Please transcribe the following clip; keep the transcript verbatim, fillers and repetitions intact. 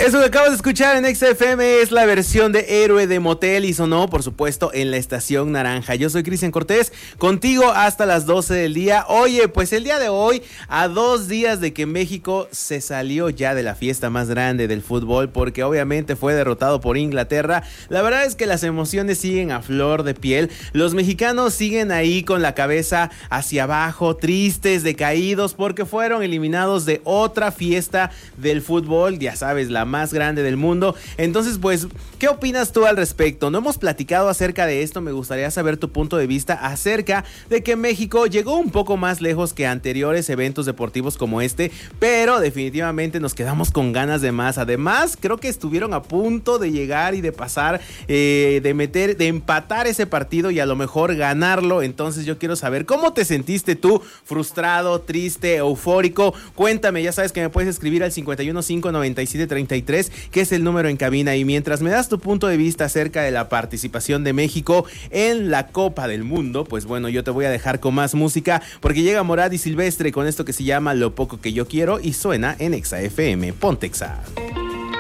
Eso que acabas de escuchar en Exa F M es la versión de Héroe de Motel y sonó, por supuesto, en la Estación Naranja. Yo soy Cristian Cortés, contigo hasta las doce del día. Oye, pues el día de hoy, a dos días de que México se salió ya de la fiesta más grande del fútbol, porque obviamente fue derrotado por Inglaterra, la verdad es que las emociones siguen a flor de piel. Los mexicanos siguen ahí con la cabeza hacia abajo, tristes, decaídos, porque fueron eliminados de otra fiesta del fútbol, ya sabes, la más grande del mundo. Entonces, pues, ¿qué opinas tú al respecto? No hemos platicado acerca de esto, me gustaría saber tu punto de vista acerca de que México llegó un poco más lejos que anteriores eventos deportivos como este, pero definitivamente nos quedamos con ganas de más. Además, creo que estuvieron a punto de llegar y de pasar, eh, de meter, de empatar ese partido y a lo mejor ganarlo. Entonces yo quiero saber cómo te sentiste tú, frustrado, triste, eufórico. Cuéntame, ya sabes que me puedes escribir al cincuenta y uno cinco noventa y siete treinta y tres, que es el número en cabina, y mientras me das tu punto de vista acerca de la participación de México en la Copa del Mundo, pues bueno, yo te voy a dejar con más música, porque llega Morad y Silvestre con esto que se llama Lo Poco Que Yo Quiero y suena en Exa F M. Ponte Exa.